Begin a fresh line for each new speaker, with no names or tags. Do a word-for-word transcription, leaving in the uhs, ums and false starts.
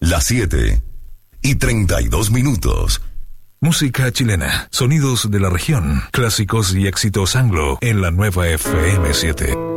Las siete y treinta y dos minutos.
Música chilena, sonidos de la región, clásicos y éxitos anglo en la nueva F M siete.